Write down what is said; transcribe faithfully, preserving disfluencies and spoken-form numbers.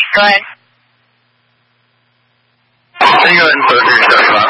对。 是一个人得罪人是吧？